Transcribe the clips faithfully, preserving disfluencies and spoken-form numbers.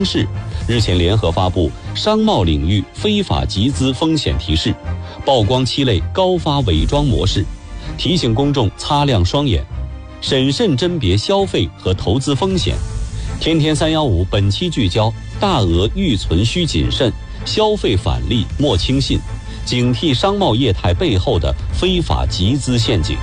市日前联合发布商贸领域非法集资风险提示，曝光七类高发伪装模式，提醒公众擦亮双眼，审慎甄别消费和投资风险。天天三幺五本期聚焦：大额预存需谨慎，消费返利莫轻信，警惕商贸业态背后的非法集资陷阱。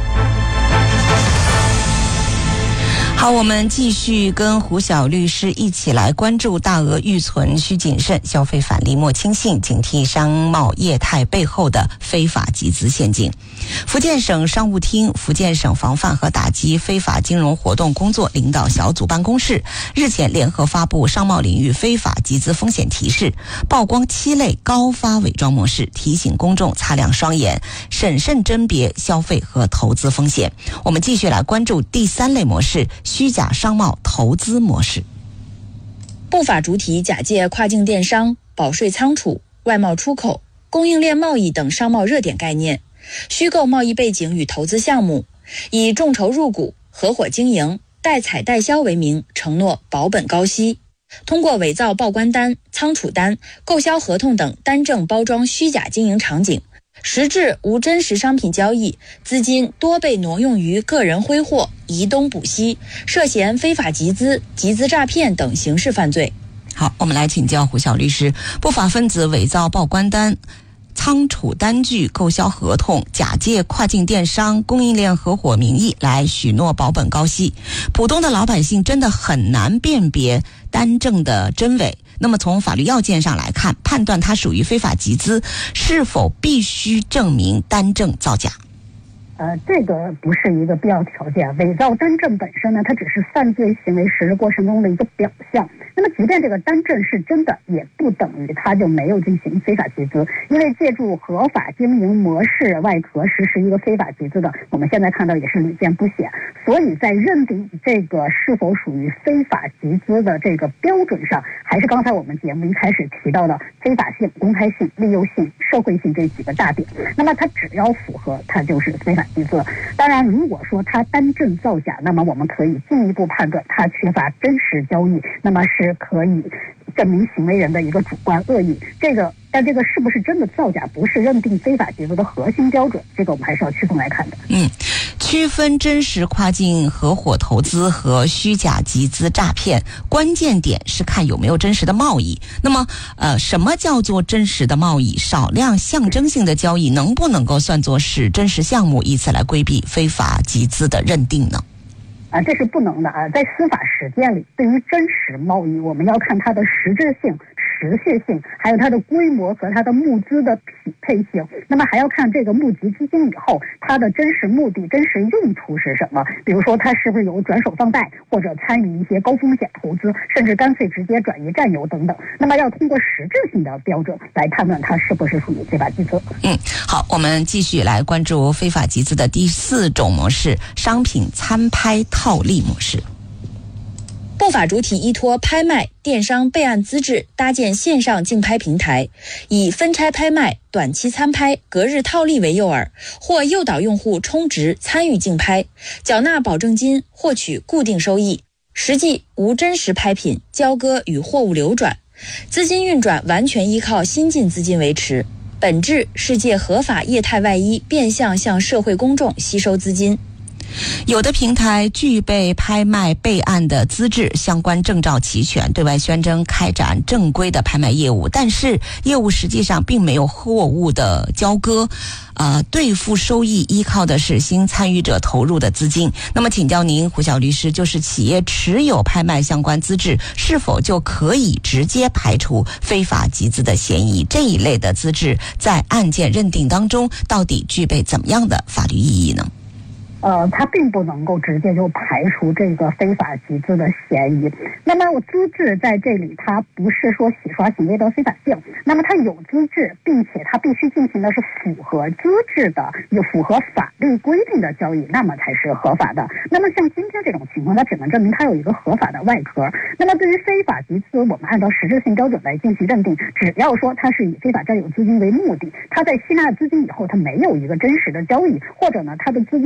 好，我们继续跟胡晓律师一起来关注大额预存需谨慎，消费返利莫轻信，警惕商贸业态背后的非法集资陷阱。福建省商务厅、福建省防范和打击非法金融活动工作领导小组办公室日前联合发布商贸领域非法集资风险提示，曝光七类高发伪装模式，提醒公众擦亮双眼，审慎甄别消费和投资风险。我们继续来关注第三类模式：虚假商贸投资模式。 不法主体假借跨境电商、保税仓储、外贸出口、供应链贸易等商贸热点概念，虚构贸易背景与投资项目，以众筹入股、合伙经营、代采代销为名，承诺保本高息，通过伪造报关单、仓储单、购销合同等单证包装虚假经营场景，实质无真实商品交易，资金多被挪用于个人挥霍、移东补西，涉嫌非法集资、集资诈骗等刑事犯罪。 好，我们来请教胡晓律师，不法分子伪造报关单、仓储单据、购销合同，假借跨境电商、供应链合伙名义来许诺保本高息，普通的老百姓真的很难辨别单证的真伪。那么从法律要件上来看，判断它属于非法集资，是否必须证明单证造假？ 呃，这个不是一个必要条件。伪造单证本身呢，它只是犯罪行为实施过程中的一个表象。那么即便这个单证是真的，也不等于它就没有进行非法集资，因为借助合法经营模式外壳实施一个非法集资的，我们现在看到也是屡见不鲜。所以在认定这个是否属于非法集资的这个标准上，还是刚才我们节目一开始提到的非法性、公开性、利诱性、社会性这几个大点。那么它只要符合，它就是非法集资。当然，如果说它单证造假，那么我们可以进一步判断它缺乏真实交易，那么是可以证明行为人的一个主观恶意。这个，但这个是不是真的造假，不是认定非法集资的核心标准，这个我们还是要区分来看的。 嗯，区分真实跨境合伙投资和虚假集资诈骗，关键点是看有没有真实的贸易。那么，呃，什么叫做真实的贸易？少量象征性的交易能不能够算作是真实项目，以此来规避非法集资的认定呢？ 啊，这是不能的啊！在司法实践里，对于真实贸易，我们要看它的实质性、持续性，还有它的规模和它的募资的匹配性。那么还要看这个募集资金以后，它的真实目的、真实用途是什么？比如说，它是不是有转手放贷，或者参与一些高风险投资，甚至干脆直接转移占有等等。那么要通过实质性的标准来判断它是不是属于非法集资。 嗯，好，我们继续来关注非法集资的第四种模式——商品参拍套利模式。 不法主体依托拍卖、电商备案资质，搭建线上竞拍平台，以分拆拍卖、短期参拍、隔日套利为诱饵，或诱导用户充值参与竞拍，缴纳保证金，获取固定收益，实际无真实拍品交割与货物流转，资金运转完全依靠新进资金维持，本质是借合法业态外衣，变相向社会公众吸收资金。 有的平台具备拍卖备案的资质，相关证照齐全，对外宣称开展正规的拍卖业务，但是业务实际上并没有货物的交割，呃，兑付收益依靠的是新参与者投入的资金。那么请教您，胡晓律师，就是企业持有拍卖相关资质，是否就可以直接排除非法集资的嫌疑？这一类的资质在案件认定当中到底具备怎么样的法律意义呢？ 呃，它并不能够直接就排除这个非法集资的嫌疑。那么我资质在这里，它不是说洗刷行为的非法性，那么它有资质，并且它必须进行的是符合资质的、有符合法律规定的交易，那么才是合法的。那么像今天这种情况，它只能证明它有一个合法的外壳。那么对于非法集资，我们按照实质性标准来进行认定，只要说它是以非法占有资金为目的，它在吸纳资金以后，它没有一个真实的交易，或者呢，它的资金目的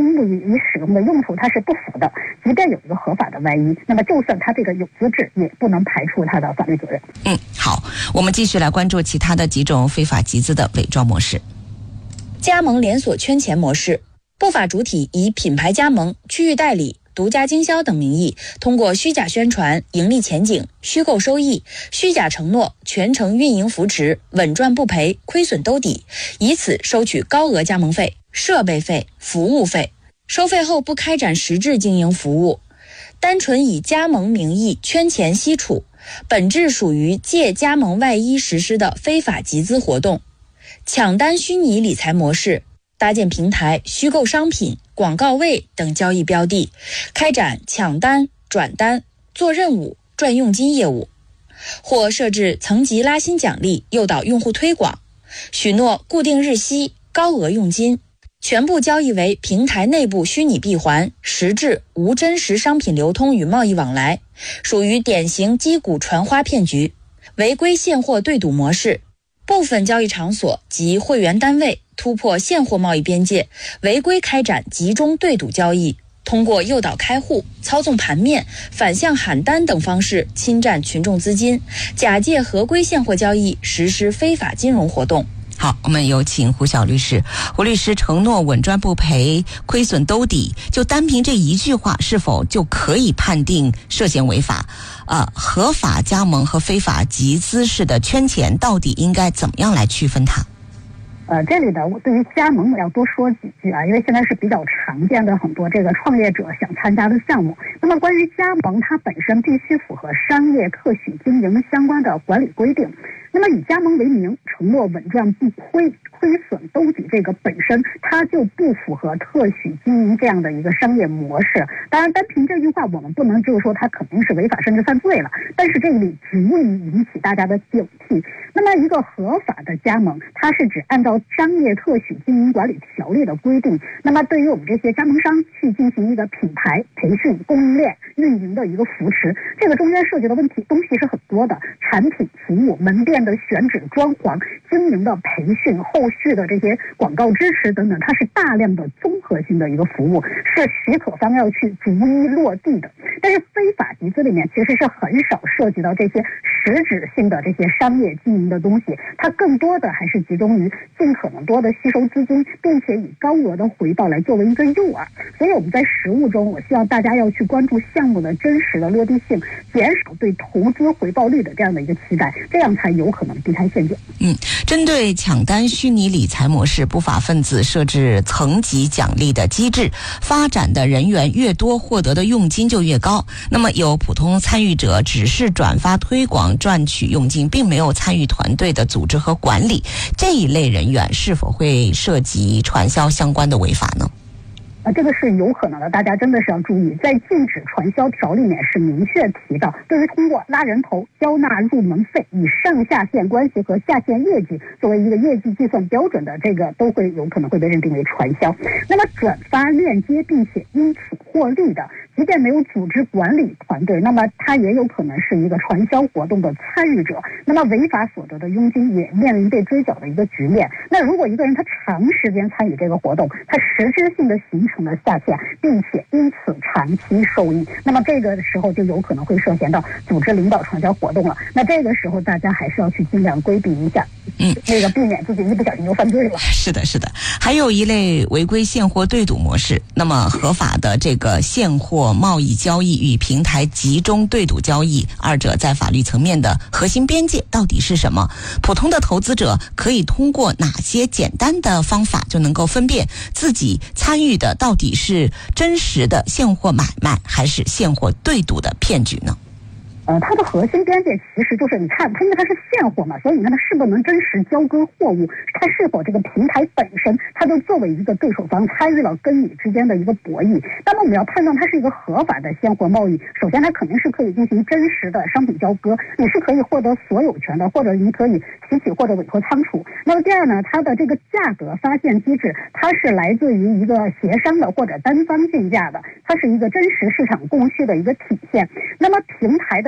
与使用的用途它是不符的，即便有一个合法的外衣，那么就算他这个有资质，也不能排除他的法律责任。 嗯，好，我们继续来关注其他的几种非法集资的伪装模式。 加盟连锁圈钱模式，不法主体以品牌加盟、区域代理、独家经销等名义，通过虚假宣传、盈利前景、虚构收益、虚假承诺、全程运营扶持、稳赚不赔、亏损兜底，以此收取高额加盟费、设备费、服务费，收费后不开展实质经营服务，单纯以加盟名义圈钱吸储，本质属于借加盟外衣实施的非法集资活动。抢单虚拟理财模式，搭建平台虚构商品、广告位等交易标的，开展抢单、转单、做任务、赚佣金业务，或设置层级拉新奖励诱导用户推广，许诺固定日息、高额佣金，全部交易为平台内部虚拟闭环，实质无真实商品流通与贸易往来，属于典型击鼓传花骗局。违规现货对赌模式，部分交易场所及会员单位突破现货贸易边界，违规开展集中对赌交易，通过诱导开户、操纵盘面、反向喊单等方式侵占群众资金，假借合规现货交易实施非法金融活动。 好，我们有请胡晓律师。胡律师承诺稳赚不赔、亏损兜底，就单凭这一句话，是否就可以判定涉嫌违法？呃，合法加盟和非法集资式的圈钱，到底应该怎么样来区分它？ 呃，这里呢，我对于加盟我要多说几句啊，因为现在是比较常见的很多这个创业者想参加的项目。那么关于加盟，它本身必须符合商业特许经营相关的管理规定。那么以加盟为名，承诺稳赚不亏、亏损兜底，这个本身它就不符合特许经营这样的一个商业模式。当然，单凭这句话，我们不能就是说它肯定是违法甚至犯罪了，但是这里足以引起大家的警惕。那么一个合法的加盟，它是指按照商业特许经营管理条例的规定，那么对于我们这些加盟商去进行一个品牌培训、供应链运营的一个扶持，这个中间涉及的问题东西是很多的，产品、服务、门店的选址、装潢、经营的培训、后续的这些广告支持等等，它是大量的综合性的一个服务，是许可方要去逐一落地的。但是非法集资里面其实是很少涉及到这些实质性的这些商业经营的东西，它更多的还是集中于尽可能多的吸收资金，并且以高额的回报来作为一个诱饵。所以我们在实务中，我希望大家要去关注项目的真实的落地性，减少对投资回报率的这样的一个期待，这样才有可能避开陷阱。 嗯，针对抢单虚拟理财模式，不法分子设置层级奖励的机制，发展的人员越多，获得的佣金就越高。那么有普通参与者只是转发推广赚取佣金，并没有参与团队的组织和管理，这一类人员是否会涉及传销相关的违法呢？ 啊，这个是有可能的，大家真的是要注意，在禁止传销条里面是明确提到，对于通过拉人头、交纳入门费，以上下线关系和下线业绩作为一个业绩计算标准的，这个都会有可能会被认定为传销。那么转发链接并且因此获利的，即便没有组织管理团队，那么他也有可能是一个传销活动的参与者，那么违法所得的佣金也面临被追缴的一个局面。那如果一个人他长时间参与这个活动，他实质性的形成了下线，并且因此长期受益，那么这个时候就有可能会涉嫌到组织领导传销活动了。那这个时候大家还是要去尽量规避一下，嗯，那个避免自己一不小心就犯罪了。 是的，是的。还有一类违规现货对赌模式，那么合法的这个现货贸易交易与平台集中对赌交易，二者在法律层面的核心边界到底是什么？普通的投资者可以通过哪些简单的方法就能够分辨自己参与的到底是真实的现货买卖还是现货对赌的骗局呢？ 呃，它的核心边界其实就是你看它，因为它是现货嘛，所以你看它是不是能真实交割货物，它是否这个平台本身它就作为一个对手方参与了跟你之间的一个博弈。那么我们要判断它是一个合法的现货贸易，首先它肯定是可以进行真实的商品交割，你是可以获得所有权的，或者你可以提取或者委托仓储。那么第二呢，它的这个价格发现机制，它是来自于一个协商的或者单方竞价的，它是一个真实市场供需的一个体现。那么平台的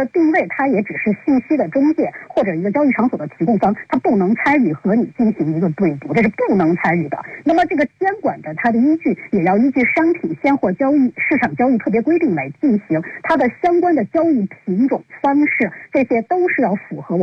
的定位，它也只是信息的中介或者一个交易场所的提供方，它不能参与和你进行一个对赌，这是不能参与的。那么这个监管的它的依据也要依据商品现货交易市场交易特别规定来进行，它的相关的交易品种方式，这些都是要符合我